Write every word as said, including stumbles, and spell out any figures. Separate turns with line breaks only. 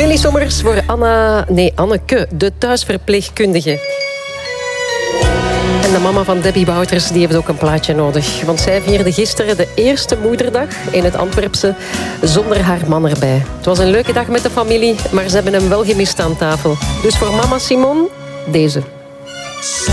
Emily Sommers voor Anna... Nee, Anneke, de thuisverpleegkundige. En de mama van Debbie Bouters die heeft ook een plaatje nodig. Want zij vierde gisteren de eerste moederdag in het Antwerpse zonder haar man erbij. Het was een leuke dag met de familie, maar ze hebben hem wel gemist aan tafel. Dus voor mama Simon, deze.